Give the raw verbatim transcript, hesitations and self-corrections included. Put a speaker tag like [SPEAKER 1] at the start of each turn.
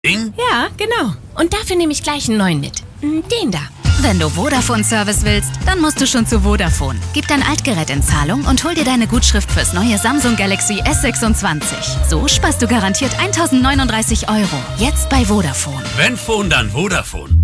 [SPEAKER 1] Ding?
[SPEAKER 2] Ja, genau. Und dafür nehme ich gleich einen neuen mit. Den da.
[SPEAKER 3] Wenn du Vodafone-Service willst, dann musst du schon zu Vodafone. Gib dein Altgerät in Zahlung und hol dir deine Gutschrift fürs neue Samsung Galaxy S sechsundzwanzig. So sparst du garantiert eintausendneununddreißig Euro. Jetzt bei Vodafone.
[SPEAKER 1] Wenn Phone, dann Vodafone.